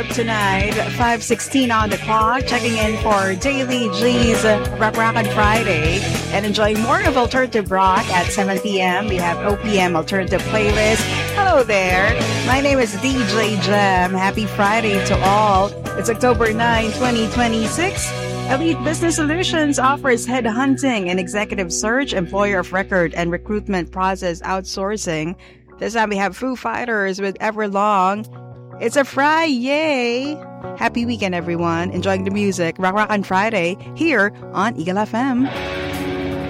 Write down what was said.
Tonight, 5:16 on the clock, checking in for Daily G's Rock Rock on Friday and enjoying more of alternative rock at 7 p.m. We have OPM Alternative Playlist. Hello there. My name is DJ Jam. Happy Friday to all. It's October 9, 2026. Elite Business Solutions offers headhunting and executive search, employer of record, and recruitment process outsourcing. This time we have Foo Fighters with Everlong. It's a Friday. Happy weekend, everyone. Enjoying the music. Rock Rock on Friday here on Eagle FM.